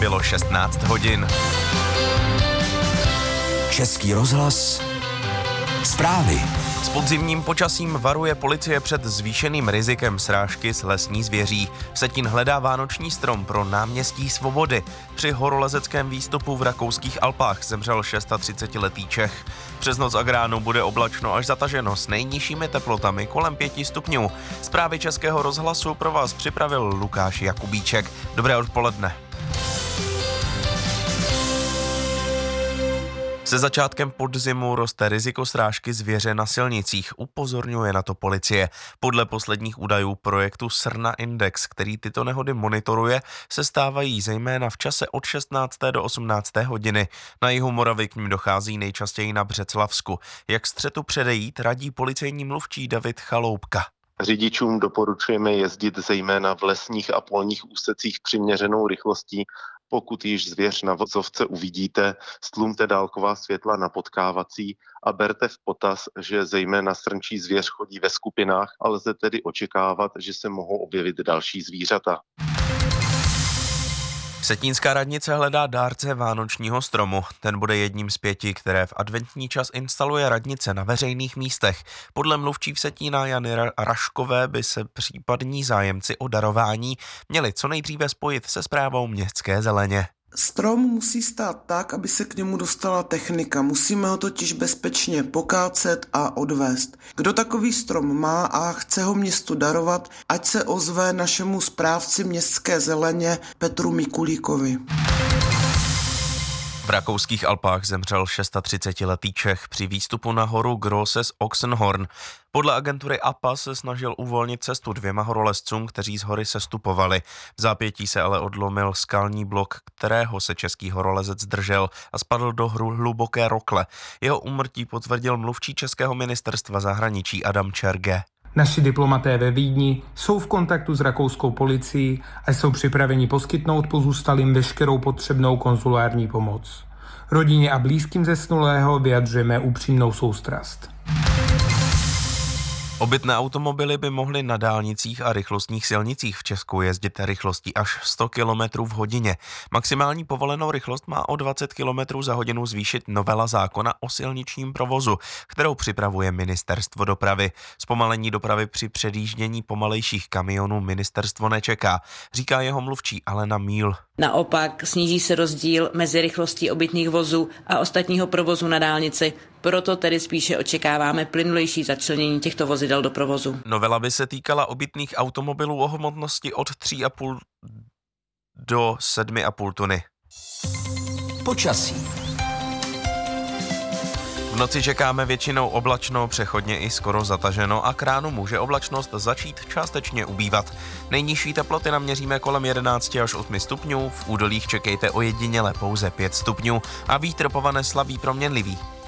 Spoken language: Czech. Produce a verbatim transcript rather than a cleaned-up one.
Bylo šestnáct hodin. Český rozhlas. Zprávy. S podzimním počasím varuje policie před zvýšeným rizikem srážky s lesní zvěří. Vsetín hledá vánoční strom pro náměstí Svobody. Při horolezeckém výstupu v rakouských Alpách zemřel třicetišestiletý Čech. Přes noc a k ránu bude oblačno až zataženo s nejnižšími teplotami kolem pěti stupňů. Zprávy Českého rozhlasu pro vás připravil Lukáš Jakubíček. Dobré odpoledne. Se začátkem podzimu roste riziko srážky zvěře na silnicích, upozorňuje na to policie. Podle posledních údajů projektu Srna Index, který tyto nehody monitoruje, se stávají zejména v čase od šestnácté do osmnácté hodiny. Na jihu Moravy k ním dochází nejčastěji na Břeclavsku. Jak střetu předejít, radí policejní mluvčí David Chaloupka. Řidičům doporučujeme jezdit zejména v lesních a polních úsecích přiměřenou rychlostí. Pokud již zvěř na vozovce uvidíte, stlumte dálková světla na potkávací a berte v potaz, že zejména srnčí zvěř chodí ve skupinách, a lze tedy očekávat, že se mohou objevit další zvířata. Vsetínská radnice hledá dárce vánočního stromu. Ten bude jedním z pěti, které v adventní čas instaluje radnice na veřejných místech. Podle mluvčí Vsetína Jany Raškové by se případní zájemci o darování měli co nejdříve spojit se správou městské zeleně. Strom musí stát tak, aby se k němu dostala technika. Musíme ho totiž bezpečně pokácet a odvést. Kdo takový strom má a chce ho městu darovat, ať se ozve našemu správci městské zeleně Petru Mikulíkovi. V rakouských Alpách zemřel třicetišestiletý Čech při výstupu na horu Grosses Oxenhorn. Podle agentury A P A se snažil uvolnit cestu dvěma horolezcům, kteří z hory sestupovali. V zápětí se ale odlomil skalní blok, kterého se český horolezec držel a spadl do hru hluboké rokle. Jeho úmrtí potvrdil mluvčí českého ministerstva zahraničí Adam Čerge. Naši diplomaté ve Vídni jsou v kontaktu s rakouskou policií a jsou připraveni poskytnout pozůstalým veškerou potřebnou konzulární pomoc. Rodině a blízkým zesnulého vyjadřujeme upřímnou soustrast. Obytné automobily by mohly na dálnicích a rychlostních silnicích v Česku jezdit rychlostí až sto kilometrů v hodině. Maximální povolenou rychlost má o dvacet kilometrů za hodinu zvýšit novela zákona o silničním provozu, kterou připravuje Ministerstvo dopravy. Zpomalení dopravy při předjíždění pomalejších kamionů ministerstvo nečeká, říká jeho mluvčí Alena Míl. Naopak sníží se rozdíl mezi rychlostí obytných vozů a ostatního provozu na dálnici. Proto tedy spíše očekáváme plynulejší začlenění těchto vozidel do provozu. Novela by se týkala obytných automobilů o hmotnosti od tři a půl do sedm a půl tuny. Počasí. V noci čekáme většinou oblačno, přechodně i skoro zataženo a k ránu může oblačnost začít částečně ubývat. Nejnižší teploty naměříme kolem jedenáct až osm stupňů, v údolích čekejte ojediněle pouze pět stupňů a vítr povane slabý proměnlivý.